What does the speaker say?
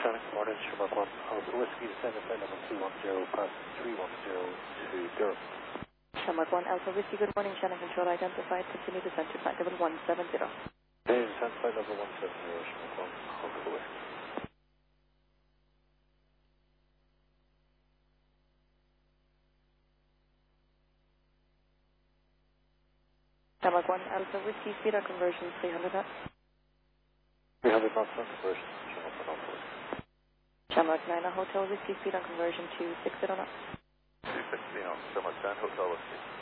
Sonic Morning, Shamrock 1, Alpha Whiskey, descend flight number 210, pass 310 to Durham. Shamrock 1, Alpha Whiskey, good morning, channel control identified, continue descent to flight level 170. Descend flight level 170, Shamrock 1, Alpha Whiskey. Shamrock 1, Alpha Whiskey, speed out conversion 300 knots. 300 knots on conversion, Shamrock 1, Alpha Whiskey. Shamrock 9, Hotel Whiskey, speed out conversion to 60 knots. 260 knots, Shamrock 10, Hotel Whiskey.